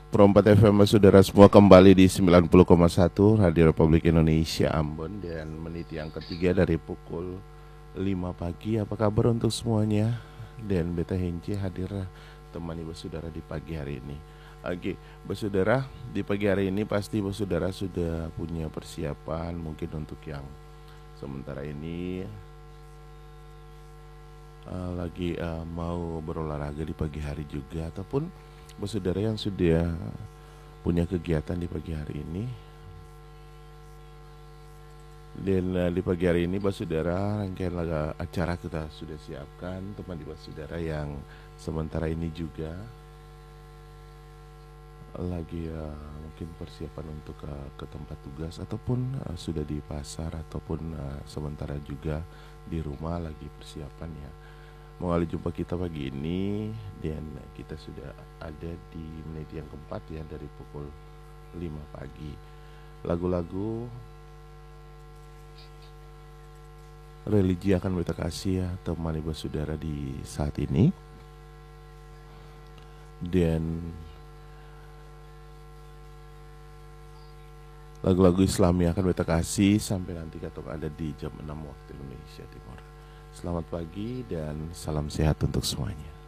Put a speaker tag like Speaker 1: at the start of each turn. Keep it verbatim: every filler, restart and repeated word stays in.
Speaker 1: Perempat F M saudara semua kembali di sembilan puluh koma satu Radio Republik Indonesia Ambon. Dan menit yang ketiga dari pukul lima pagi. Apa kabar untuk semuanya? Dan Beta Hence hadir temani saudara di pagi hari ini. Oke, saudara, di pagi hari ini pasti saudara sudah punya persiapan mungkin untuk yang sementara ini uh, lagi uh, mau berolahraga di pagi hari juga, ataupun saudara yang sudah punya kegiatan di pagi hari ini. Dan uh, di pagi hari ini saudara, rangkaian laga acara kita sudah siapkan teman di saudara yang sementara ini juga lagi uh, mungkin persiapan untuk uh, ke tempat tugas, ataupun uh, sudah di pasar, ataupun uh, sementara juga di rumah lagi persiapan ya. Mengawali jumpa kita pagi ini, dan kita sudah ada di menit yang keempat ya dari pukul lima pagi. Lagu-lagu religi akan beta kasih ya temani saudara di saat ini. Dan lagu-lagu Islami akan beta kasih sampai nanti katok ada di jam enam waktu Indonesia Timur. Selamat pagi dan salam sehat untuk semuanya.